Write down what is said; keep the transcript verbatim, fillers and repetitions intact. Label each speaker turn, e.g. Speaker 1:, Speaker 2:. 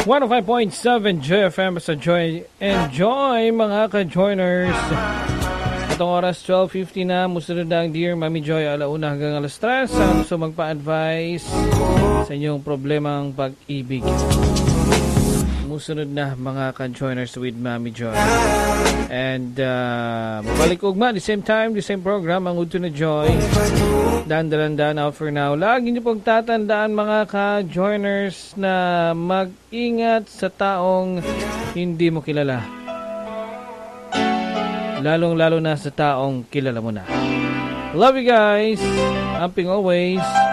Speaker 1: one oh five point seven J F M sa Joy. Enjoy mga ka-joiners. Itong oras twelve fifty na. Musunod na ang Dear Mami Joy alauna hanggang alas tres. Ang gusto magpa-advise sa inyong problemang pag-ibig. Musunod na mga ka-joiners with Mami Joy. And uh, balik ugma, the same time, the same program, ang Uto na Joy. Dan-dalan-dan out for now. Lagi niyo pong tatandaan mga ka-joiners na mag-ingat sa taong hindi mo kilala. Lalong-lalo na sa taong kilala mo na. Love you guys. Amping always.